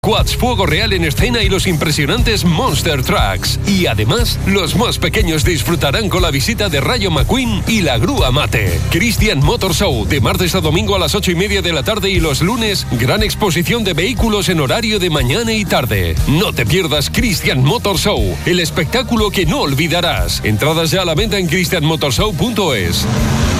Quads Fuego Real en escena y los impresionantes Monster Trucks. Y además, los más pequeños disfrutarán con la visita de Rayo McQueen y la Grúa Mate. Christian Motor Show, de martes a domingo a las 8:30 de la tarde y los lunes, gran exposición de vehículos en horario de mañana y tarde. No te pierdas Christian Motor Show, el espectáculo que no olvidarás. Entradas ya a la venta en christianmotorshow.es.